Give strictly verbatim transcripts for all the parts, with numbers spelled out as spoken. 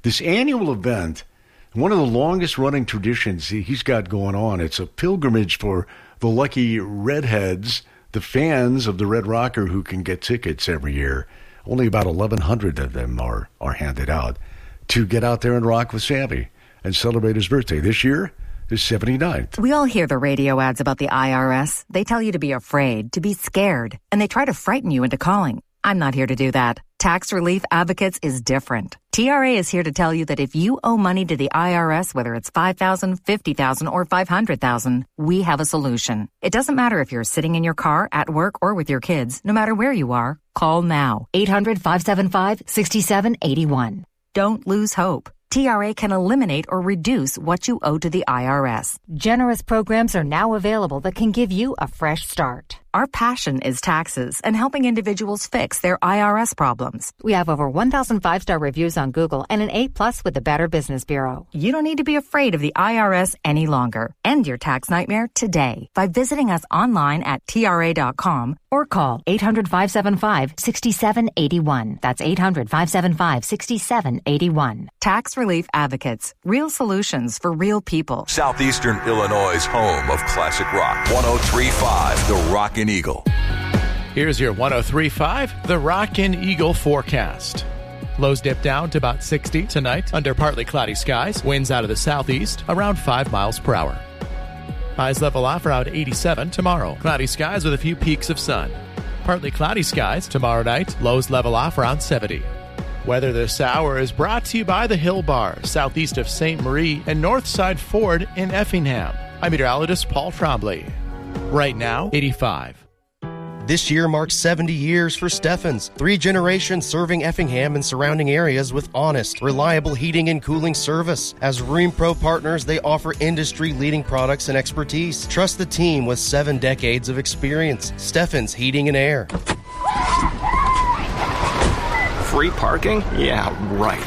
this annual event, one of the longest running traditions he's got going on. It's a pilgrimage for the lucky redheads, the fans of the Red Rocker who can get tickets every year. Only about eleven hundred of them are, are handed out to get out there and rock with Sammy and celebrate his birthday. This year, his seventy-ninth. We all hear the radio ads about the I R S. They tell you to be afraid, to be scared, and they try to frighten you into calling. I'm not here to do that. Tax Relief Advocates is different. T R A is here to tell you that if you owe money to the I R S, whether it's five thousand dollars, fifty thousand dollars, or five hundred thousand dollars, we have a solution. It doesn't matter if you're sitting in your car, at work, or with your kids. No matter where you are, call now. eight hundred, five seven five, six seven eight one. Don't lose hope. T R A can eliminate or reduce what you owe to the I R S. Generous programs are now available that can give you a fresh start. Our passion is taxes and helping individuals fix their I R S problems. We have over one thousand five-star reviews on Google and an A plus with the Better Business Bureau. You don't need to be afraid of the I R S any longer. End your tax nightmare today by visiting us online at T R A dot com or call eight hundred, five seven five, six seven eight one. That's eight hundred, five seven five, six seven eight one. Tax Relief Advocates. Real solutions for real people. Southeastern Illinois' home of classic rock. one oh three point five, The Rockin' Eagle. Here's your one oh three point five, The Rockin' Eagle forecast. Lows dip down to about sixty tonight under partly cloudy skies. Winds out of the southeast around five miles per hour. Highs level off around eighty-seven tomorrow. Cloudy skies with a few peaks of sun. Partly cloudy skies tomorrow night. Lows level off around seventy. Weather this hour is brought to you by the Hill Bar, southeast of Saint Marie and Northside Ford in Effingham. I'm meteorologist Paul Trombley. Right now, eighty-five. This year marks seventy years for Steffens, three generations serving Effingham and surrounding areas with honest, reliable heating and cooling service. As Rheem Pro partners, they offer industry-leading products and expertise. Trust the team with seven decades of experience. Steffens Heating and Air. Free parking? Yeah, right.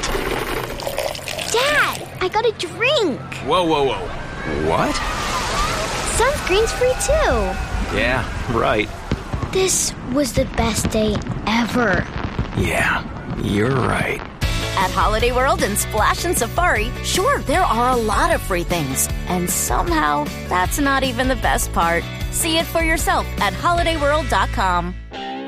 Dad, I got a drink. Whoa, whoa, whoa. What? Sunscreen's free too. Yeah, right. This was the best day ever. Yeah, you're right. At Holiday World and Splash and Safari, sure, there are a lot of free things. And somehow, that's not even the best part. See it for yourself at holiday world dot com.